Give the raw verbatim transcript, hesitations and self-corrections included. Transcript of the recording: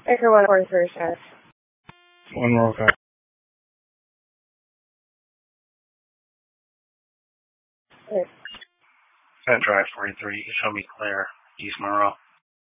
Echo one four zero seven. One more okay. Yes. Pet Drive forty-three, you show me clear, East Monroe.